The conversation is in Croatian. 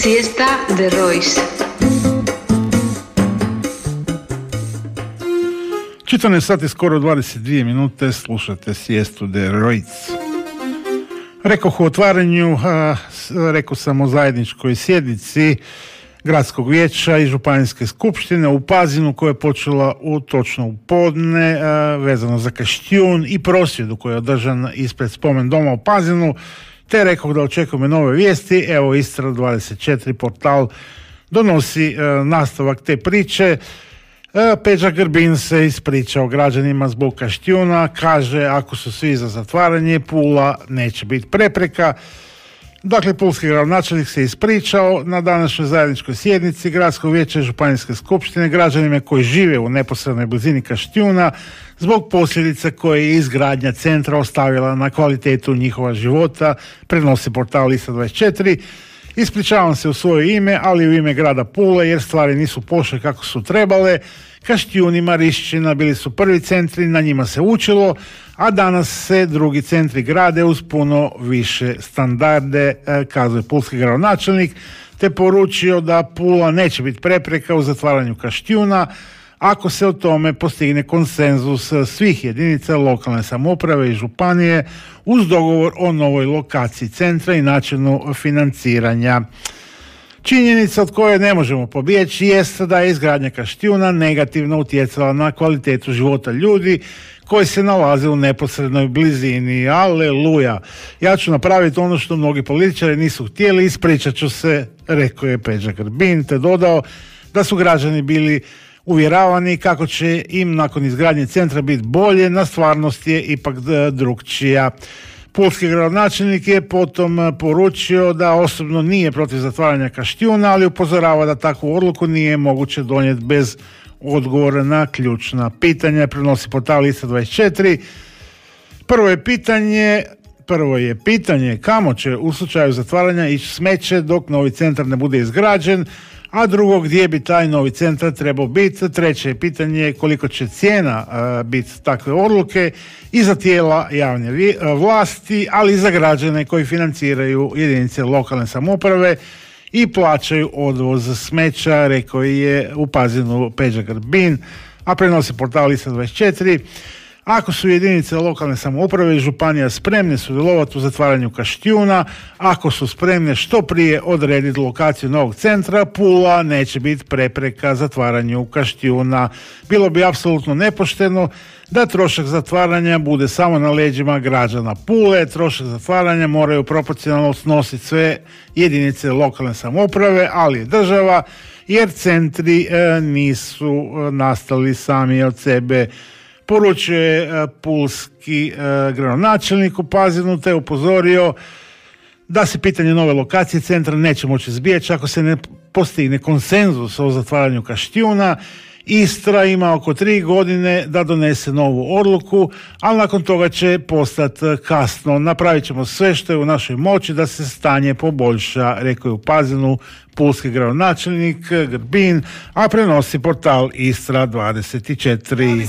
Siesta de Royce. 14 sati, skoro 22 minute, slušate Siestu de Royce. Rekoh u otvaranju, rekao sam o zajedničkoj sjednici Gradskog vijeća i Županijske skupštine u Pazinu, koja je počela točno u podne, vezano za Kaštijun i prosvjedu koji je održan ispred spomen doma u Pazinu, te rekao da očekujemo nove vijesti. Evo, Istra 24 portal donosi nastavak te priče. Peđa Grbin se ispričao građanima zbog Kaštijuna, kaže ako su svi za zatvaranje, Pula neće biti prepreka. Dakle, pulski gradonačelnik se ispričao na današnjoj zajedničkoj sjednici Gradskog vijeća i Županijske skupštine građanima koji žive u neposrednoj blizini Kaštijuna zbog posljedica koje je izgradnja centra ostavila na kvalitetu njihova života, prenosi portal Istra 24. Ispričavam se u svoje ime, ali u ime grada Pule, jer stvari nisu pošle kako su trebale. Kaštijun i Marišćina bili su prvi centri, na njima se učilo, a danas se drugi centri grade uz puno više standarde, kazuje pulski gradonačelnik, te poručio da Pula neće biti prepreka u zatvaranju Kaštijuna ako se o tome postigne konsenzus svih jedinica lokalne samouprave i županije uz dogovor o novoj lokaciji centra i načinu financiranja. Činjenica od koje ne možemo pobjeći jest da je izgradnja Kaštijuna negativno utjecala na kvalitetu života ljudi koji se nalaze u neposrednoj blizini. Aleluja! Ja ću napraviti ono što mnogi političari nisu htjeli, ispričat ću se, rekao je Peđa Grbin, te dodao da su građani bili uvjeravani kako će im nakon izgradnje centra biti bolje, na stvarnost je ipak drukčija. Pulski gradonačelnik je potom poručio da osobno nije protiv zatvaranja Kaštijuna, ali upozorava da takvu odluku nije moguće donijeti bez odgovora na ključna pitanja. Prenosi portal Istra 24. Prvo je pitanje kamo će u slučaju zatvaranja ići smeće dok novi centar ne bude izgrađen, a drugo, gdje bi taj novi centar trebao biti. Treće je pitanje koliko će cijena biti takve odluke i za tijela javne vlasti, ali i za građane koji financiraju jedinice lokalne samouprave i plaćaju odvoz smeća, rekao je u Pazinu Peđa Grbin, a prenosi portal Istra 24. Ako su jedinice lokalne samouprave i županija spremne sudjelovati u zatvaranju Kaštijuna, ako su spremne što prije odrediti lokaciju novog centra, Pula neće biti prepreka zatvaranju Kaštijuna. Bilo bi apsolutno nepošteno da trošak zatvaranja bude samo na leđima građana Pule. Trošak zatvaranja moraju proporcionalno snositi sve jedinice lokalne samouprave, ali i država, jer centri nisu nastali sami od sebe. Poručuje pulski gradonačelnik u Pazinu, te upozorio da se pitanje nove lokacije centra neće moći izbjeći ako se ne postigne konsenzus o zatvaranju Kaštijuna. Istra ima oko 3 godine da donese novu odluku, ali nakon toga će postati kasno. Napravit ćemo sve što je u našoj moći da se stanje poboljša, rekao je u Pazinu pulski gradonačelnik Grbin, a prenosi portal Istra 24.